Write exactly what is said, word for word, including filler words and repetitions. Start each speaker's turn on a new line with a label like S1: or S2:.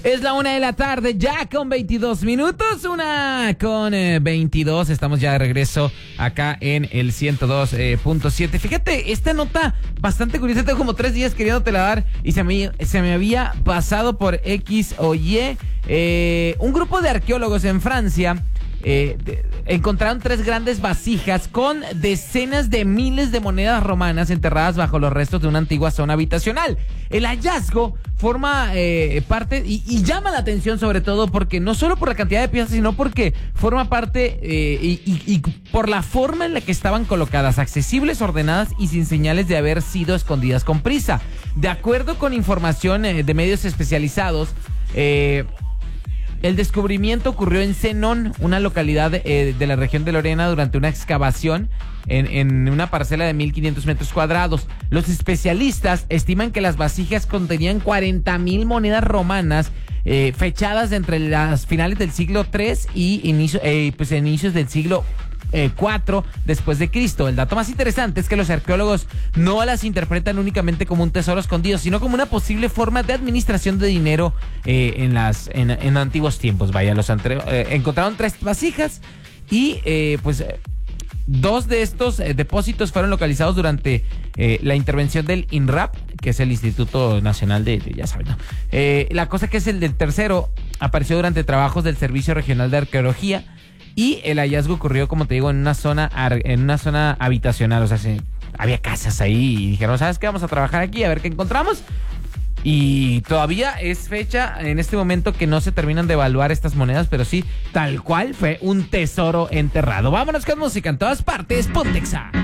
S1: Es la una de la tarde, ya con veintidós minutos, una con eh, veintidós. Estamos ya de regreso acá en el ciento dos punto siete. Fíjate, esta nota bastante curiosa. Tengo como tres días queriéndotela dar y se me, se me había pasado por X o Y. Eh, un grupo de arqueólogos en Francia Eh, de, encontraron tres grandes vasijas con decenas de miles de monedas romanas enterradas bajo los restos de una antigua zona habitacional. El hallazgo forma eh, parte y, y llama la atención, sobre todo porque no solo por la cantidad de piezas, sino porque forma parte eh, y, y, y por la forma en la que estaban colocadas, accesibles, ordenadas y sin señales de haber sido escondidas con prisa. De acuerdo con información eh, de medios especializados, eh, el descubrimiento ocurrió en Zenón, una localidad eh, de la región de Lorena, durante una excavación en, en una parcela de mil quinientos metros cuadrados. Los especialistas estiman que las vasijas contenían cuarenta mil monedas romanas eh, fechadas entre las finales del siglo tres y inicio, eh, pues, inicios del siglo Eh, cuatro después de Cristo. El dato más interesante es que los arqueólogos no las interpretan únicamente como un tesoro escondido, sino como una posible forma de administración de dinero eh, en las en, en antiguos tiempos. Vaya, los entre, eh, encontraron tres vasijas y eh, pues eh, dos de estos eh, depósitos fueron localizados durante eh, la intervención del INRAP, que es el Instituto Nacional de, de ya saben, ¿no? Eh, la cosa que es el del tercero apareció durante trabajos del Servicio Regional de Arqueología. Y el hallazgo ocurrió, como te digo, en una zona en una zona habitacional. O sea, se, había casas ahí y dijeron, ¿sabes qué? Vamos a trabajar aquí a ver qué encontramos. Y todavía es fecha en este momento que no se terminan de evaluar estas monedas, pero sí, tal cual fue un tesoro enterrado. Vámonos con música en todas partes. Pontexa.